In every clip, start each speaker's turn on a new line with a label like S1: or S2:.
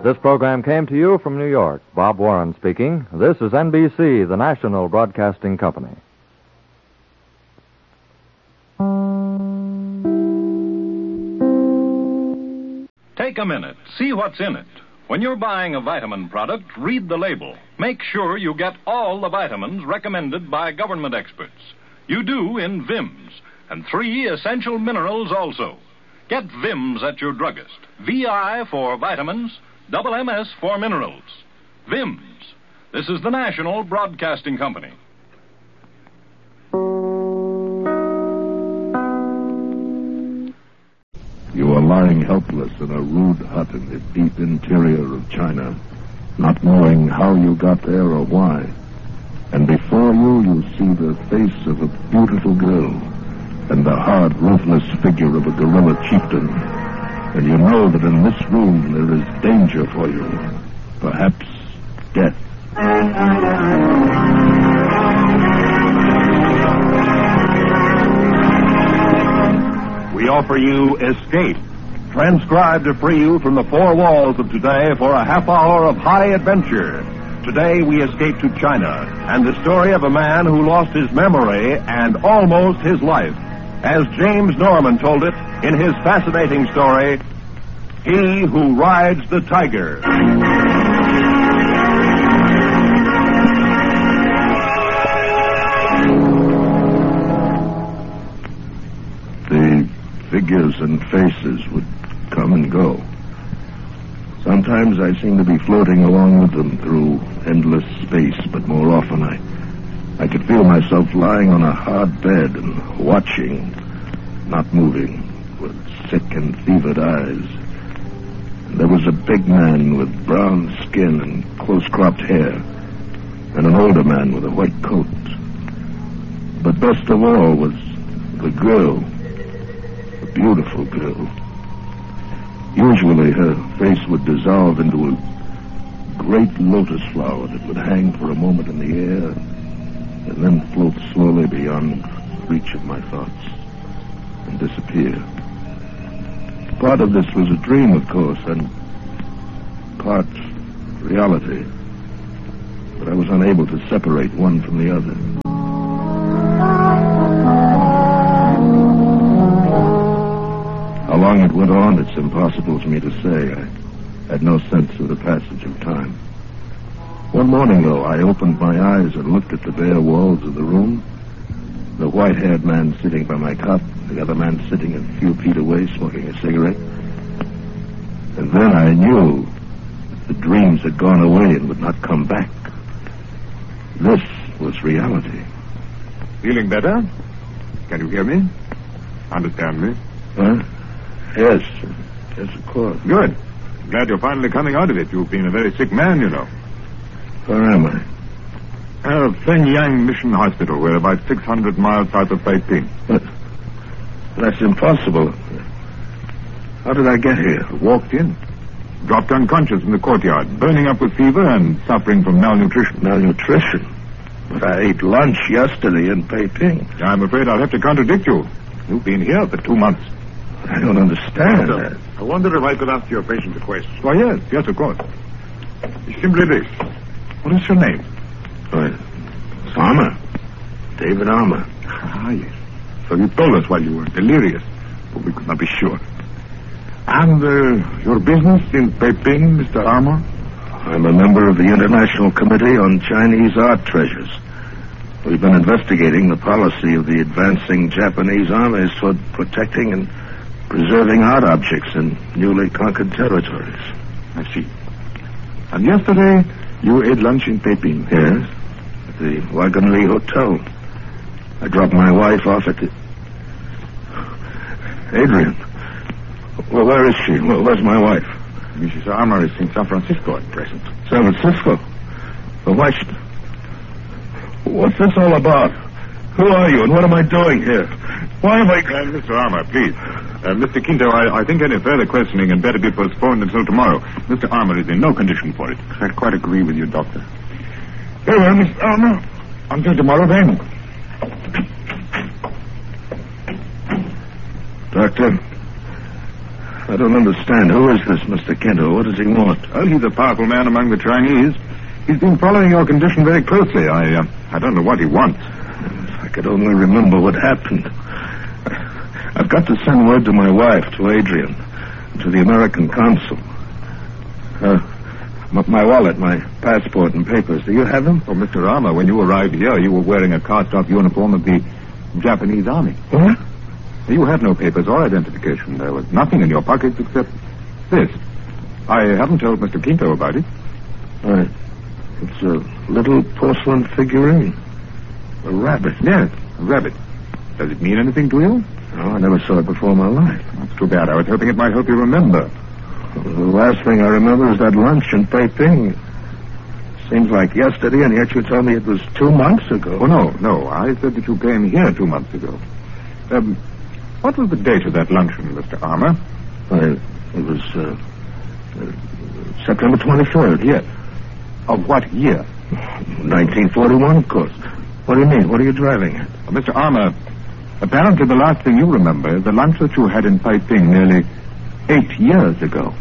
S1: This program came to you from New York. Bob Warren speaking. This is NBC, the national broadcasting company.
S2: Take a minute. See what's in it. When you're buying a vitamin product, read the label. Make sure you get all the vitamins recommended by government experts. You do in Vims, and 3 essential minerals also. Get Vims at your druggist. VI for vitamins, double MS for minerals. Vims. This is the National Broadcasting Company.
S3: You are lying helpless in a rude hut in the deep interior of China, not knowing how you got there or why. And before you see the face of a beautiful girl and the hard, ruthless figure of a guerrilla chieftain. And you know that in this room there is danger for you, perhaps death.
S4: We offer you Escape, transcribed to free you from the four walls of today for a half hour of high adventure. Today we escape to China and the story of a man who lost his memory and almost his life. As James Norman told it in his fascinating story, He Who Rides the Tiger.
S3: The figures and faces would come and go. Sometimes I seem to be floating along with them through endless space, but more often I could feel myself lying on a hard bed and watching, not moving, with sick and fevered eyes. And there was a big man with brown skin and close-cropped hair, and an older man with a white coat. But best of all was the girl, a beautiful girl. Usually her face would dissolve into a great lotus flower that would hang for a moment in the air and then float slowly beyond reach of my thoughts and disappear. Part of this was a dream, of course, and part reality. But I was unable to separate one from the other. How long it went on, it's impossible for me to say. I had no sense of the passage of time. One morning, though, I opened my eyes and looked at the bare walls of the room. The white-haired man sitting by my cot, the other man sitting a few feet away smoking a cigarette. And then I knew that the dreams had gone away and would not come back. This was reality.
S5: Feeling better? Can you hear me? Understand me?
S3: Huh? Yes, of course.
S5: Good. Glad you're finally coming out of it. You've been a very sick man, you know.
S3: Where am I?
S5: Fenyang Mission Hospital. We're about 600 miles south of Beijing.
S3: But that's impossible. How did I get here?
S5: Walked in. Dropped unconscious in the courtyard, burning up with fever and suffering from malnutrition.
S3: Malnutrition? But I ate lunch yesterday in Beijing.
S5: I'm afraid I'll have to contradict you. You've been here for 2 months.
S3: I don't understand that.
S5: I wonder if I could ask your patient a question. Why, yes, of course. It's simply this. What is your name?
S3: Armour. David Armour.
S5: Ah, yes. So you told us while you were delirious, but we could not be sure. And your business in Beijing, Mr. Armour?
S3: I'm a member of the International Committee on Chinese Art Treasures. We've been investigating the policy of the advancing Japanese armies toward protecting and preserving art objects in newly conquered territories.
S5: I see. And yesterday, you ate lunch in Beijing?
S3: Yes, at the Wagenli Hotel. I dropped my wife off at the... Adrian. Well, where is she? Where's my wife?
S5: Mrs. Armour is in San Francisco at present.
S3: San Francisco? Well, why should... What's this all about? Who are you, and what am I doing here? Why am I...
S5: Mr. Armour, please. Mr. Quinto, I think any further questioning had better be postponed until tomorrow. Mr. Armour is in no condition for it. I quite agree with you, Doctor. Very well, Mr. Armour. Until tomorrow, then.
S3: Doctor, I don't understand. Who is this Mr. Kinto? What does he want?
S5: Well, he's a powerful man among the Chinese. He's been following your condition very closely. I don't know what he wants.
S3: If I could only remember what happened. I've got to send word to my wife, to Adrian, to the American consul. My wallet, my passport and papers. Do you have them?
S5: Oh, Mr. Armour, when you arrived here, you were wearing a cast-off uniform of the Japanese Army.
S3: What?
S5: You had no papers or identification. There was nothing in your pockets except this. I haven't told Mr. Kinto about it.
S3: Right. It's a little porcelain figurine. A rabbit.
S5: Yes, a rabbit. Does it mean anything to you?
S3: No, I never saw it before in my life.
S5: That's too bad. I was hoping it might help you remember.
S3: The last thing I remember is that lunch in Beiping. Seems like yesterday, and yet you told me it was 2 months ago.
S5: Oh, no. I said that you came here 2 months ago. What was the date of that luncheon, Mr. Armour?
S3: It was September 23rd, yes.
S5: Of what year?
S3: 1941, of course. What do you mean? What are you driving at?
S5: Mr. Armour, apparently the last thing you remember is the lunch that you had in Beiping nearly 8 years ago.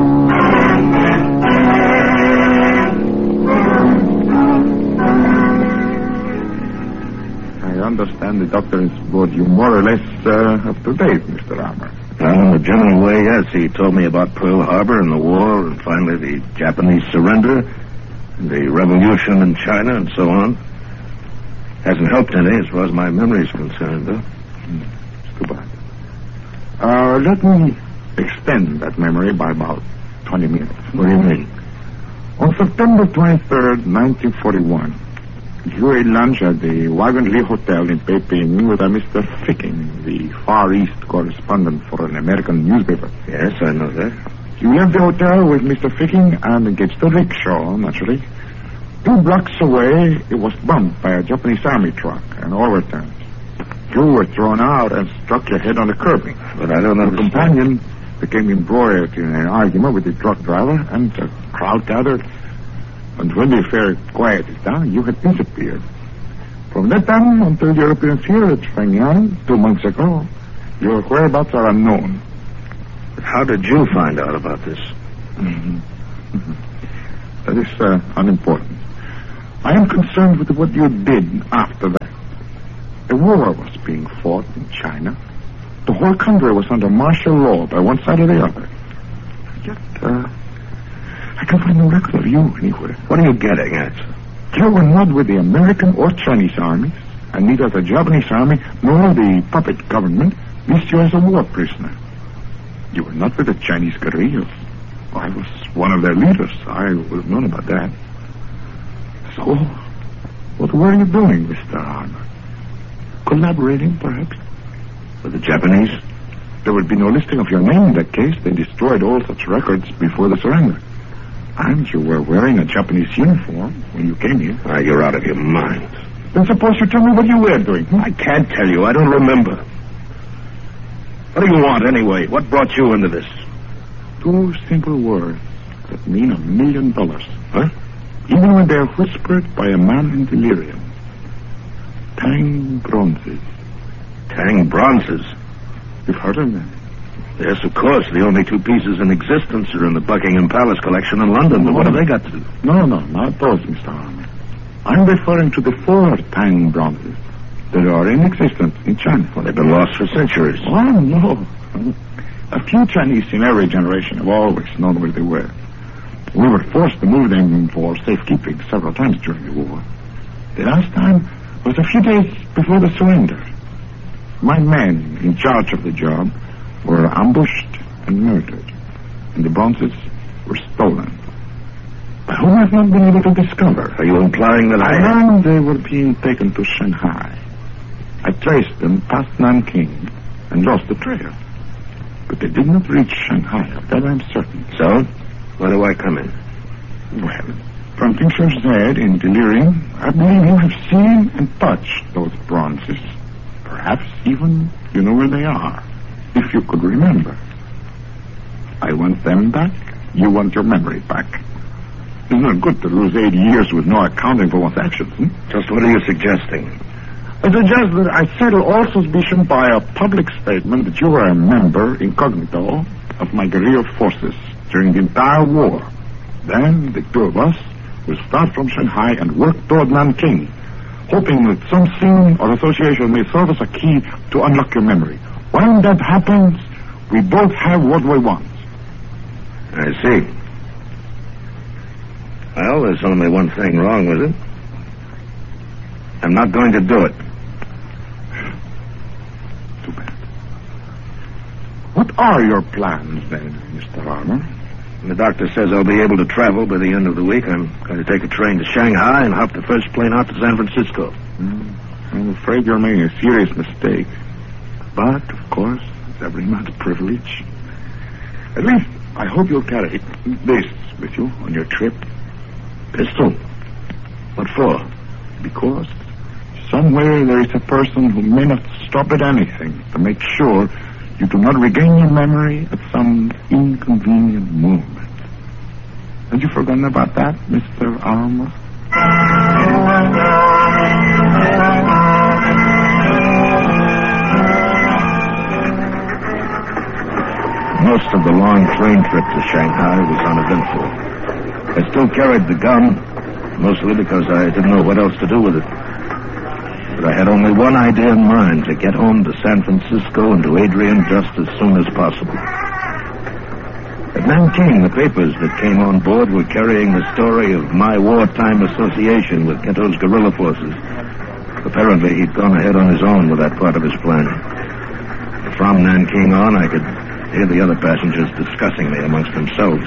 S5: I understand the doctor has brought you more or less up to date, Mr. Armour.
S3: Well, in a general way, yes. He told me about Pearl Harbor and the war, and finally the Japanese surrender, the revolution in China, and so on. Hasn't helped any as far as my memory is concerned, though.
S5: It's too bad. Let me extend that memory by about 20 minutes.
S3: What do you mean?
S5: On September 23rd, 1941, you ate lunch at the Wagon Hotel in Beiping with a Mr. Ficking, the Far East correspondent for an American newspaper.
S3: Yes, I know that.
S5: You left the hotel with Mr. Ficking and engaged a rickshaw, naturally. 2 blocks away, it was bumped by a Japanese army truck and overturned. You were thrown out and struck your head on the curbing.
S3: But I don't know.
S5: Your companion became embroiled in an argument with the truck driver, and the crowd gathered. And when the affair quieted down, you had disappeared. From that time until your appearance here at Shenyang 2 months ago, your whereabouts are unknown.
S3: But how did you find out about this?
S5: That is unimportant. I am concerned with what you did after that. A war was being fought in China. The whole country was under martial law by one side or the other. Yet, I can't find no record of you anywhere.
S3: What are you getting at?
S5: You were not with the American or Chinese armies, and neither the Japanese army nor the puppet government listed you as a war prisoner. You were not with the Chinese guerrillas. I was one of their leaders. I would have known about that. So, what were you doing, Mr. Armour? Collaborating, perhaps?
S3: With the Japanese?
S5: There would be no listing of your name in that case. They destroyed all such records before the surrender. And you were wearing a Japanese uniform when you came here.
S3: You're out of your mind.
S5: Then suppose you tell me what you were doing.
S3: I can't tell you. I don't remember. What do you want, anyway? What brought you into this?
S5: 2 simple words that mean $1 million.
S3: Huh?
S5: Even when they're whispered by a man in delirium. Tang bronzes.
S3: Tang bronzes?
S5: You've heard of them?
S3: Yes, of course. The only 2 pieces in existence are in the Buckingham Palace collection in London. But what have they got to do?
S5: No, not those, Mr. Armour. I'm referring to the 4 Tang bronzes that are in existence in China.
S3: Well, they've been lost for centuries.
S5: Oh, no. A few Chinese in every generation have always known where they were. We were forced to move them for safekeeping several times during the war. The last time was a few days before the surrender. My men in charge of the job were ambushed and murdered, and the bronzes were stolen. By whom I've not been able to discover.
S3: Are you implying that
S5: I learned they were being taken to Shanghai. I traced them past Nanking and lost the trail. But they did not reach Shanghai, of that I'm certain.
S3: So? Where do I come in?
S5: Well, from things you've said in delirium, I believe you have seen and touched those bronzes. Perhaps even you know where they are, if you could remember. I want them back. You want your memory back. It's not good to lose 80 years with no accounting for one's actions.
S3: Just what are you suggesting?
S5: I suggest that I settle all suspicion by a public statement that you were a member, incognito, of my guerrilla forces during the entire war. Then the two of us will start from Shanghai and work toward Nanking, hoping that some scene or association may serve as a key to unlock your memory. When that happens, we both have what we want.
S3: I see. Well, there's only one thing wrong with it. I'm not going to do it.
S5: Too bad. What are your plans, then, Mr. Armour?
S3: The doctor says I'll be able to travel by the end of the week. I'm going to take a train to Shanghai and hop the first plane out to San Francisco.
S5: I'm afraid you're making a serious mistake. But, of course, it's every man's privilege. At least, I hope you'll carry this with you on your trip.
S3: Pistol? What for?
S5: Because somewhere there is a person who may not stop at anything to make sure you do not regain your memory at some inconvenient moment. Have you forgotten about that, Mr. Armour?
S3: Most of the long train trip to Shanghai was uneventful. I still carried the gun, mostly because I didn't know what else to do with it. But I had only one idea in mind, to get home to San Francisco and to Adrian just as soon as possible. At Nanking, the papers that came on board were carrying the story of my wartime association with Kinto's guerrilla forces. Apparently, he'd gone ahead on his own with that part of his plan. From Nanking on, I could hear the other passengers discussing me amongst themselves.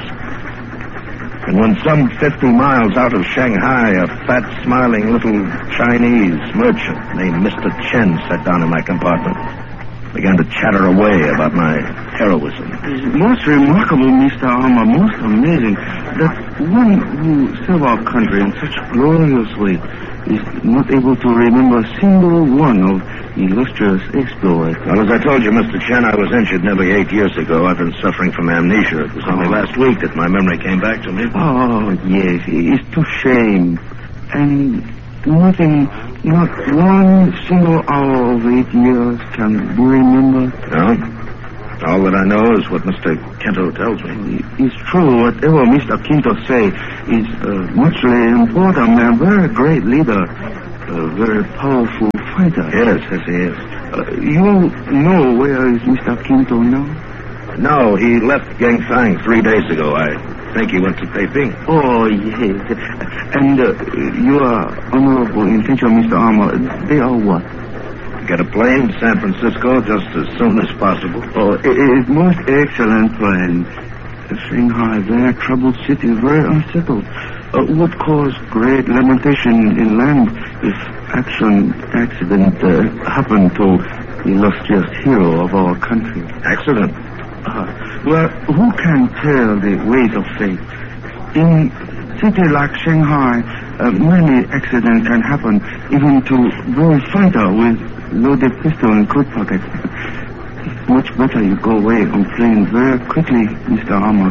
S3: And when some 50 miles out of Shanghai, a fat, smiling little Chinese merchant named Mr. Chen sat down in my compartment, began to chatter away about my heroism.
S6: It's most remarkable, Mr. Armour, most amazing, that one who served our country in such a glorious way is not able to remember a single one of illustrious exploits.
S3: Well, as I told you, Mr. Chen, I was injured nearly 8 years ago. I've been suffering from amnesia. It was only last week that my memory came back to me.
S6: Oh, yes, it's too shame. And nothing, not one single hour of 8 years can you remember?
S3: No. All that I know is what Mr. Kinto tells me.
S6: It's true. Whatever Mr. Kinto say is muchly important. A very great leader. A very powerful fighter.
S3: Yes, he is.
S6: You know where is Mr. Kinto now?
S3: No, he left Gangfang 3 days ago. I think he went to Peiping.
S6: Oh, yes. And your honorable intention, Mr. Armour, they are what?
S3: Get a plane to San Francisco just as soon as possible.
S6: Oh, it's most excellent plan. Shanghai, very troubled city, very unsettled. Would cause great lamentation in land if accident happened to the illustrious hero of our country.
S3: Accident?
S6: Well, who can tell the ways of fate? In city like Shanghai, many accidents can happen, even to very fighter with loaded pistol and coat pocket. It's much better you go away on plane very quickly, Mr. Armour.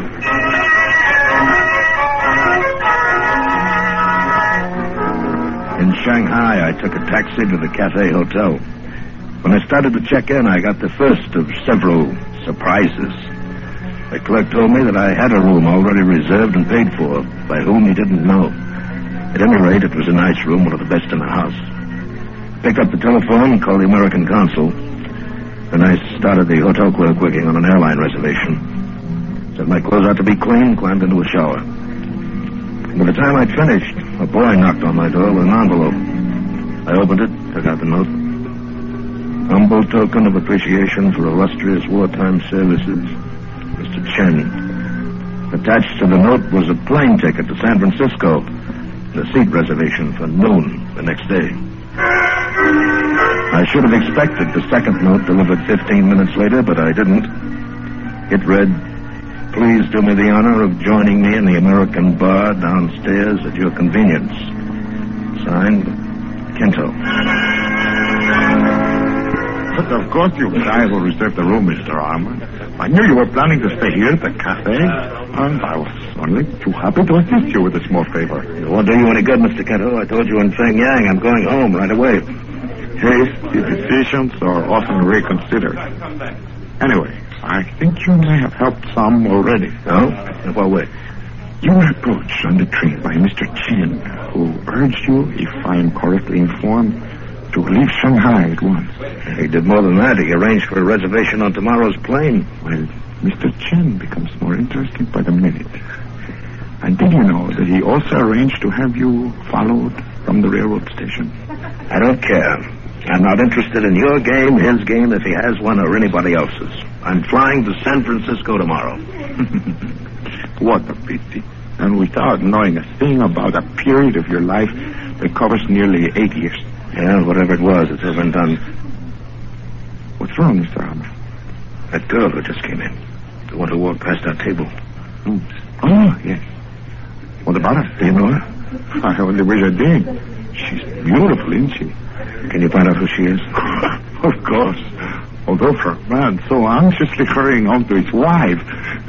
S3: In Shanghai, I took a taxi to the Cathay Hotel. When I started to check in, I got the first of several surprises. The clerk told me that I had a room already reserved and paid for, by whom he didn't know. At any rate, it was a nice room, one of the best in the house. Picked up the telephone, called the American consul. Then I started the hotel clerk working on an airline reservation. Set my clothes out to be clean, climbed into a shower. And by the time I'd finished, a boy knocked on my door with an envelope. I opened it, took out the note. Humble token of appreciation for illustrious wartime services, Mr. Chen. Attached to the note was a plane ticket to San Francisco, and a seat reservation for noon the next day. I should have expected the second note delivered 15 minutes later, but I didn't. It read, "Please do me the honor of joining me in the American bar downstairs at your convenience." Signed, Kinto.
S5: But of course you guys will reserve the room, Mr. Armour. I knew you were planning to stay here at the cafe, and I was only too happy to assist you with a small favor.
S3: It won't do you any good, Mr. Kinto. I told you in Pyongyang I'm going home right away.
S5: Hasty decisions are often reconsidered. Anyway, I think you may have helped some already.
S3: No? In what way?
S5: You were approached on the train by Mr. Chen, who urged you, if I am correctly informed, to leave Shanghai at once.
S3: He did more than that. He arranged for a reservation on tomorrow's plane.
S5: Well, Mr. Chen becomes more interesting by the minute. And did you know that he also arranged to have you followed from the railroad station?
S3: I don't care. I'm not interested in your game, his game, if he has one, or anybody else's. I'm flying to San Francisco tomorrow.
S5: What a pity. And without knowing a thing about a period of your life that covers nearly 8 years.
S3: Yeah, whatever it was, it's over and done.
S5: What's wrong, Mr. Armour?
S3: That girl who just came in. The one who walked past our table.
S5: Oh, yes. What about her?
S3: Do you know her?
S5: I only wish I did. She's beautiful, isn't she?
S3: Can you find out who she is?
S5: Of course. Although for a man so anxiously hurrying home to his wife.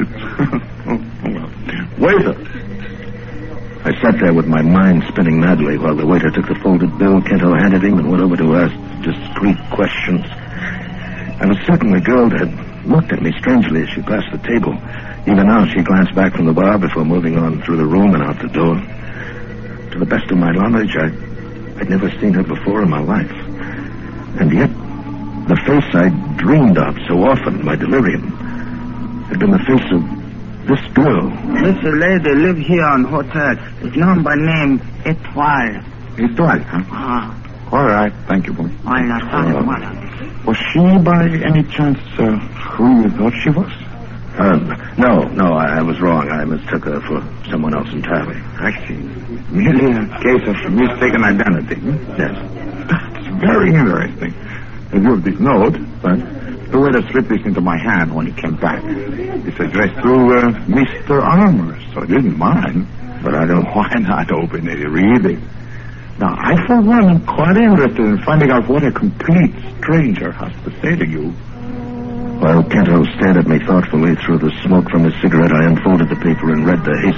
S3: Waiter! I sat there with my mind spinning madly while the waiter took the folded bill Kento handed him and went over to ask discreet questions. I was certain the girl had looked at me strangely as she passed the table. Even now, she glanced back from the bar before moving on through the room and out the door. To the best of my knowledge, I'd never seen her before in my life. And yet, the face I'd dreamed of so often in my delirium had been the face of this girl.
S6: This lady live here on hotel. It's known by name Etoile.
S5: Etoile, huh? All right, thank you, boy. Was she by any chance who you thought she was?
S3: No, I was wrong. I mistook her for someone else entirely.
S5: I see. Merely a case of mistaken identity.
S3: Yes.
S5: That's very interesting. I drew this note, but the waiter slipped this into my hand when he came back. It's addressed to Mr. Armour, so I didn't mind. But I don't know why not open it and read it. Now, I, for one, am quite interested in finding out what a complete stranger has to say to you.
S3: While Kento stared at me thoughtfully through the smoke from his cigarette, I unfolded the paper and read the